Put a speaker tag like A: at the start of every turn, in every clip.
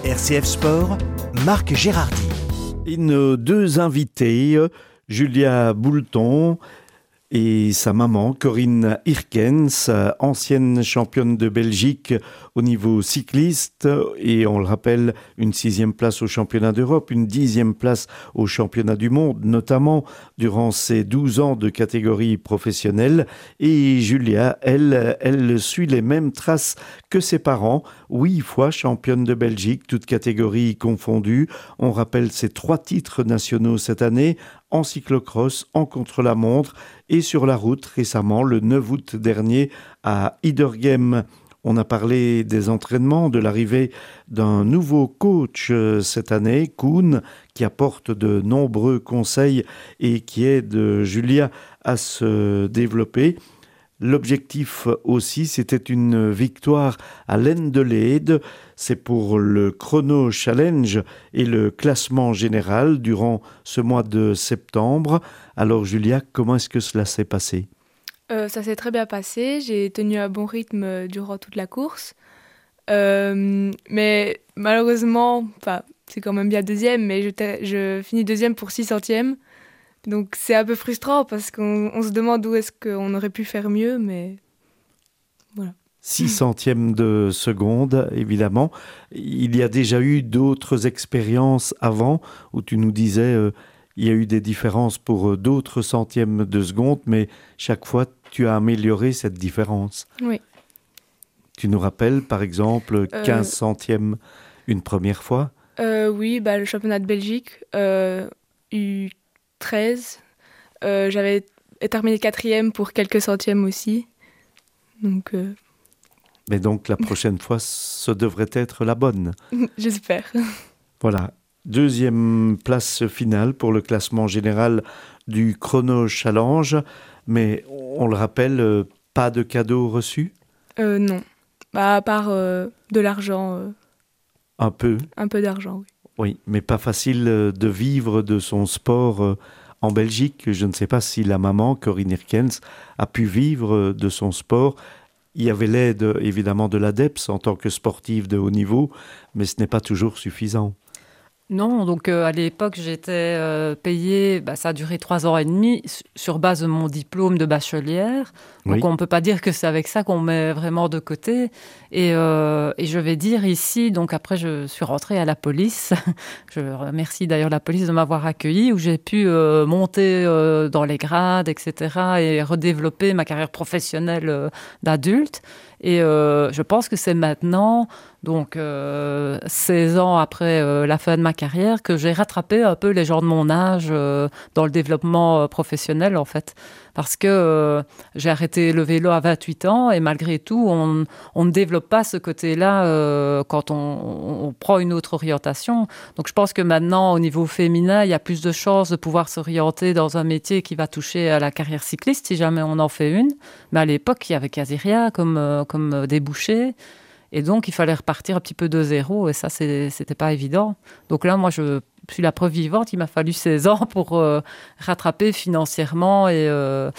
A: RCF Sport, Marc Gérardy.
B: Et nos deux invités, Julia Boulton et sa maman, Corinne Hirkens, ancienne championne de Belgique au niveau cycliste, et on le rappelle, une 6e place au championnat d'Europe, une 10e place au championnat du monde, notamment durant ses 12 ans de catégorie professionnelle. Et Julia, elle suit les mêmes traces que ses parents, 8 fois championne de Belgique, toutes catégories confondues. On rappelle ses 3 titres nationaux cette année, en cyclocross, en contre-la-montre et sur la route récemment, le 9 août dernier, à Idergem. On a parlé des entraînements, de l'arrivée d'un nouveau coach cette année, Koen, qui apporte de nombreux conseils et qui aide Julia à se développer. L'objectif aussi, c'était une victoire à Lende-Leede. C'est pour le Chrono Challenge et le classement général durant ce mois de septembre. Alors Julia, comment est-ce que cela s'est passé ?
C: Ça s'est très bien passé. J'ai tenu un bon rythme durant toute la course. Mais malheureusement, c'est quand même bien deuxième, mais je finis deuxième pour 6 centièmes. Donc c'est un peu frustrant parce qu'on se demande où est-ce qu'on aurait pu faire mieux, mais voilà.
B: 6 centièmes de seconde, évidemment. Il y a déjà eu d'autres expériences avant où tu nous disais il y a eu des différences pour d'autres centièmes de seconde, mais chaque fois tu as amélioré cette différence.
C: Oui.
B: Tu nous rappelles par exemple 15 centièmes une première fois ?
C: Oui, le championnat de Belgique, U13. J'avais terminé 4e pour quelques centièmes aussi. Donc,
B: Mais donc la prochaine fois, ce devrait être la bonne.
C: J'espère.
B: Voilà. 2e place finale pour le classement général du Chrono Challenge. Mais on le rappelle, pas de cadeau reçu ?
C: Non. À part de l'argent.
B: Un peu.
C: Un peu d'argent, oui.
B: Oui, mais pas facile de vivre de son sport en Belgique. Je ne sais pas si la maman, Corinne Hirkens, a pu vivre de son sport. Il y avait l'aide évidemment de l'ADEPS en tant que sportive de haut niveau, mais ce n'est pas toujours suffisant.
D: Non, donc à l'époque, j'étais payée, ça a duré 3 ans et demi, sur base de mon diplôme de bachelière. Donc
B: Oui.
D: on ne peut pas dire que c'est avec ça qu'on met vraiment de côté. Et je vais dire ici, donc après je suis rentrée à la police. Je remercie d'ailleurs la police de m'avoir accueillie, où j'ai pu monter dans les grades, etc. et redévelopper ma carrière professionnelle d'adulte. Et je pense que c'est maintenant, donc 16 ans après la fin de ma carrière, que j'ai rattrapé un peu les gens de mon âge dans le développement professionnel, en fait. Parce que j'ai arrêté le vélo à 28 ans et malgré tout, on ne développe pas ce côté-là quand on prend une autre orientation. Donc je pense que maintenant, au niveau féminin, il y a plus de chances de pouvoir s'orienter dans un métier qui va toucher à la carrière cycliste, si jamais on en fait une. Mais à l'époque, il y avait quasi rien comme débouché. Et donc, il fallait repartir un petit peu de zéro. Et ça, c'était pas évident. Donc là, moi, je suis la preuve vivante. Il m'a fallu 16 ans pour rattraper financièrement et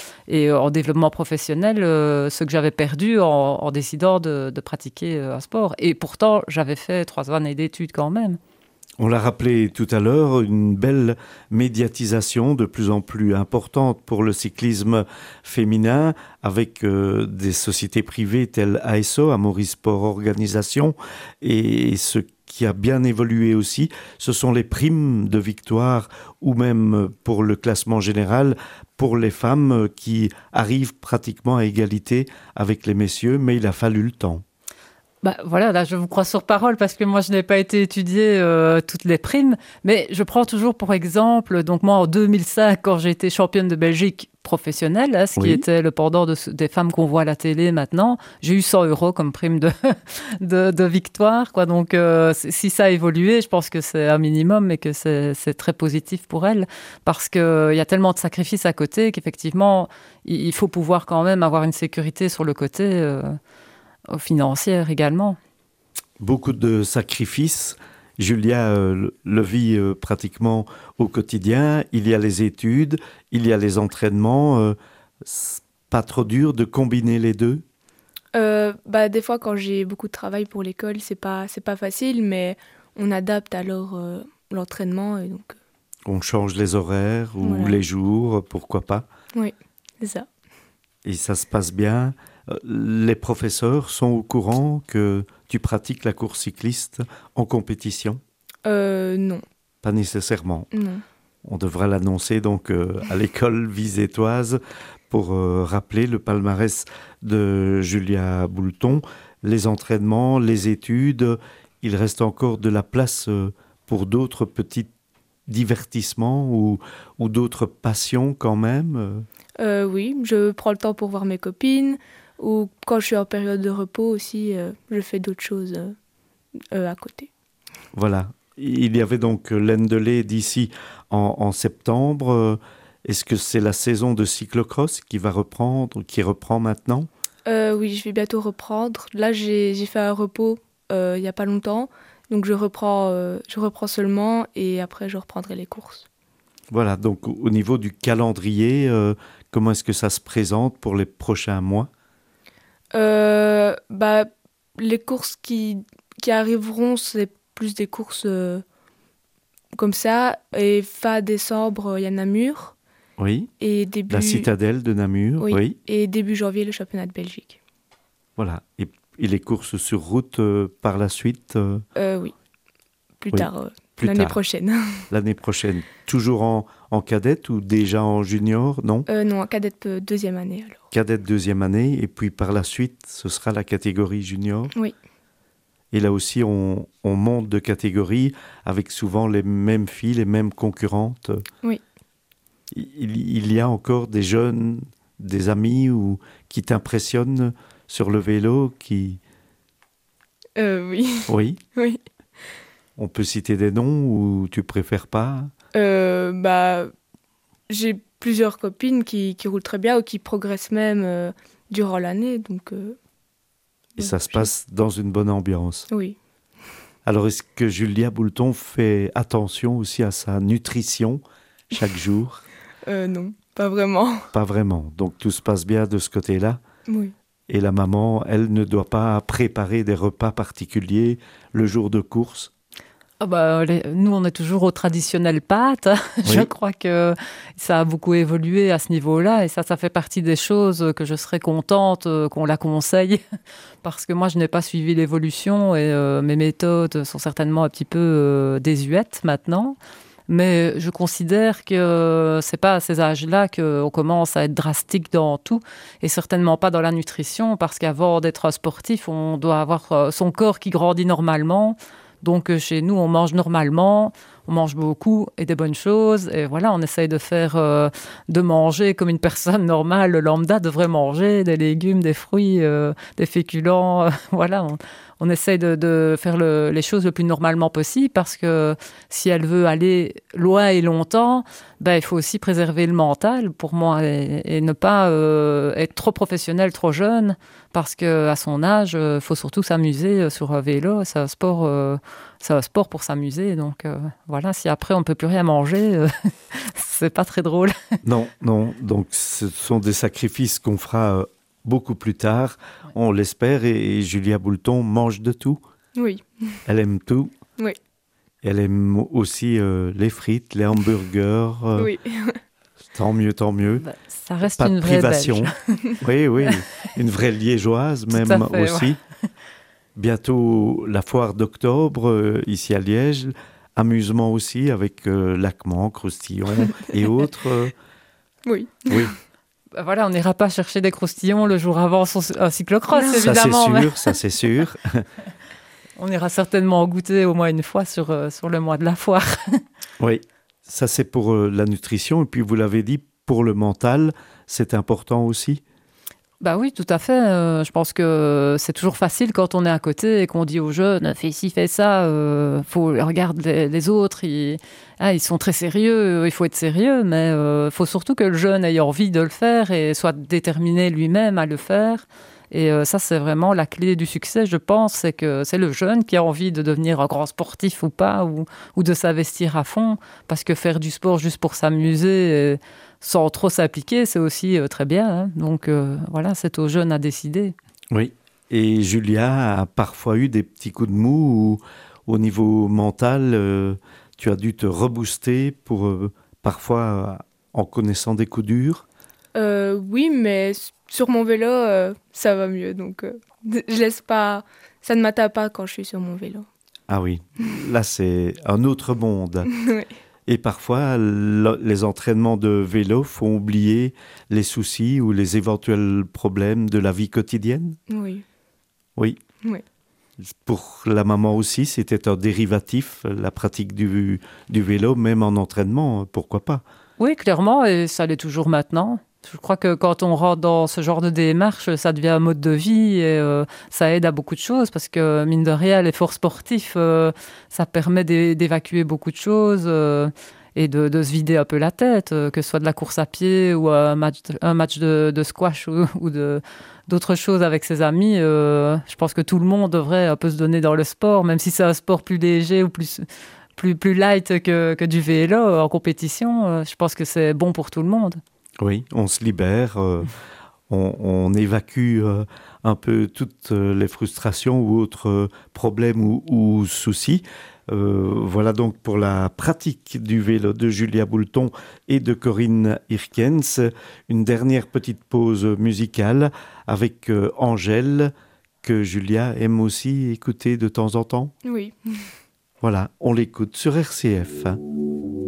D: en développement professionnel ce que j'avais perdu en décidant de pratiquer un sport. Et pourtant, j'avais fait 3 années d'études quand même.
B: On l'a rappelé tout à l'heure, une belle médiatisation de plus en plus importante pour le cyclisme féminin avec des sociétés privées telles ASO, Amaury Sport Organisation, et ce qui a bien évolué aussi, ce sont les primes de victoire ou même pour le classement général pour les femmes qui arrivent pratiquement à égalité avec les messieurs, mais il a fallu le temps.
D: Voilà, là je vous crois sur parole parce que moi je n'ai pas été étudier toutes les primes, mais je prends toujours pour exemple, donc moi en 2005 quand j'ai été championne de Belgique professionnelle, ce qui était le pendant des femmes qu'on voit à la télé maintenant, j'ai eu 100 € comme prime de victoire, quoi. Donc si ça a évolué, je pense que c'est un minimum et que c'est très positif pour elles parce qu'il y a tellement de sacrifices à côté qu'effectivement il faut pouvoir quand même avoir une sécurité sur le côté financière également.
B: Beaucoup de sacrifices. Julia le vit pratiquement au quotidien. Il y a les études, il y a les entraînements. Pas trop dur de combiner les deux ?
C: Des fois, quand j'ai beaucoup de travail pour l'école, c'est pas facile, mais on adapte alors l'entraînement. Et donc,
B: On change les horaires ou
C: Voilà.
B: les jours, pourquoi pas.
C: oui, c'est ça.
B: Et ça se passe bien. Les professeurs sont au courant que tu pratiques la course cycliste en compétition?
C: Non,
B: Pas nécessairement.
C: non.
B: On devra l'annoncer donc à l'école visétoise pour rappeler le palmarès de Julia Boulton. Les entraînements, les études, il reste encore de la place pour d'autres petits divertissements ou d'autres passions quand même.
C: Oui, je prends le temps pour voir mes copines. Ou quand je suis en période de repos aussi, je fais d'autres choses à côté.
B: Voilà. Il y avait donc l'Endeley d'ici en septembre. Est-ce que c'est la saison de cyclocross qui reprend maintenant?
C: Oui, je vais bientôt reprendre. Là, j'ai fait un repos il n'y a pas longtemps. Donc je reprends seulement et après je reprendrai les courses.
B: Voilà, donc au niveau du calendrier, comment est-ce que ça se présente pour les prochains mois?
C: Les courses qui arriveront, c'est plus des courses comme ça. Et fin décembre, il y a Namur.
B: Oui,
C: Et début,
B: la citadelle de Namur,
C: oui.
B: oui.
C: Et début janvier, le championnat de Belgique.
B: Voilà, et les courses sur route par la suite,
C: Oui, plus
B: Oui,
C: tard,
B: plus
C: l'année
B: tard.
C: prochaine.
B: l'année prochaine. Toujours en cadette ou déjà en junior, non?
C: Non, cadette deuxième année alors.
B: Cadette deuxième année, et puis par la suite, ce sera la catégorie junior.
C: Oui.
B: Et là aussi, on monte de catégorie avec souvent les mêmes filles, les mêmes concurrentes.
C: Oui.
B: Il y a encore des jeunes, des amis qui t'impressionnent sur le vélo,
C: Oui,
B: Oui,
C: oui.
B: on peut citer des noms ou tu préfères pas?
C: J'ai plusieurs copines qui roulent très bien ou qui progressent même durant l'année. Donc,
B: Et ça se passe dans une bonne ambiance.
C: oui.
B: Alors, est-ce que Julia Boulton fait attention aussi à sa nutrition chaque jour?
C: Non, pas vraiment.
B: Pas vraiment. Donc, tout se passe bien de ce côté-là.
C: Oui.
B: Et la maman, elle ne doit pas préparer des repas particuliers le jour de course.
D: Nous, on est toujours aux traditionnelles pâtes. Je
B: Oui.
D: crois que ça a beaucoup évolué à ce niveau-là. Et ça fait partie des choses que je serais contente qu'on la conseille. Parce que moi, je n'ai pas suivi l'évolution et mes méthodes sont certainement un petit peu désuètes maintenant. Mais je considère que c'est pas à ces âges-là qu'on commence à être drastique dans tout et certainement pas dans la nutrition parce qu'avant d'être sportif, on doit avoir son corps qui grandit normalement. Donc chez nous, on mange normalement, on mange beaucoup et des bonnes choses. Et voilà, on essaye de manger comme une personne normale, lambda, devrait manger, des légumes, des fruits, des féculents. Voilà, on essaye de faire les choses le plus normalement possible parce que si elle veut aller loin et longtemps, il faut aussi préserver le mental pour moi et ne pas être trop professionnel, trop jeune parce qu'à son âge, il faut surtout s'amuser sur un vélo. C'est un sport pour s'amuser. Donc voilà, si après on ne peut plus rien manger, c'est pas très drôle.
B: Non. Donc, ce sont des sacrifices qu'on fera beaucoup plus tard, on l'espère. Et Julia Boulton mange de tout.
C: Oui.
B: Elle aime tout.
C: Oui.
B: Elle aime aussi les frites, les hamburgers.
C: Oui.
B: Tant mieux.
D: Ça reste
B: Pas
D: une
B: de
D: vraie
B: privation.
D: Belge.
B: Oui, une vraie liégeoise
D: Tout
B: même
D: à fait,
B: aussi.
D: ouais.
B: Bientôt la foire d'octobre ici à Liège. Amusement aussi avec Lacmans, Croustillon et autres.
C: Oui.
B: Oui,
D: Voilà, on n'ira pas chercher des croustillons le jour avant son cyclocross,
C: Non.
D: évidemment. mais
B: ça c'est sûr.
D: on ira certainement en goûter au moins une fois sur le mois de la foire.
B: Oui, ça c'est pour la nutrition. Et puis vous l'avez dit, pour le mental, c'est important aussi.
D: Bah oui, tout à fait. Je pense que c'est toujours facile quand on est à côté et qu'on dit aux jeunes fais ci, fais ça. Regarde les autres, ils sont très sérieux. Il faut être sérieux, mais il faut surtout que le jeune ait envie de le faire et soit déterminé lui-même à le faire. Et ça, c'est vraiment la clé du succès, je pense, c'est que c'est le jeune qui a envie de devenir un grand sportif ou pas, ou de s'investir à fond, parce que faire du sport juste pour s'amuser sans trop s'appliquer, c'est aussi très bien. Hein. Donc voilà, c'est aux jeunes à décider.
B: Oui. Et Julia a parfois eu des petits coups de mou au niveau mental, tu as dû te rebooster pour parfois en connaissant des coups durs?
C: Oui, mais sur mon vélo, ça va mieux. Donc, je laisse pas. Ça ne m'atteint pas quand je suis sur mon vélo.
B: Ah oui, là c'est un autre monde.
C: Oui.
B: Et parfois, les entraînements de vélo font oublier les soucis ou les éventuels problèmes de la vie quotidienne?
C: Oui.
B: Oui.
C: Oui.
B: Pour la maman aussi, c'était un dérivatif, la pratique du vélo, même en entraînement, pourquoi pas?
D: Oui, clairement, et ça l'est toujours maintenant. Je crois que quand on rentre dans ce genre de démarche, ça devient un mode de vie et ça aide à beaucoup de choses parce que, mine de rien, l'effort sportif, ça permet d'évacuer beaucoup de choses et de se vider un peu la tête, que ce soit de la course à pied ou un match de squash ou d'autres choses avec ses amis. Je pense que tout le monde devrait un peu se donner dans le sport, même si c'est un sport plus léger ou plus light que du vélo en compétition. Je pense que c'est bon pour tout le monde.
B: Oui, on se libère, on évacue un peu toutes les frustrations ou autres problèmes ou soucis. Voilà donc pour la pratique du vélo de Julia Boulton et de Corinne Irkens. Une dernière petite pause musicale avec Angèle, que Julia aime aussi écouter de temps en temps.
C: Oui.
B: Voilà, on l'écoute sur RCF.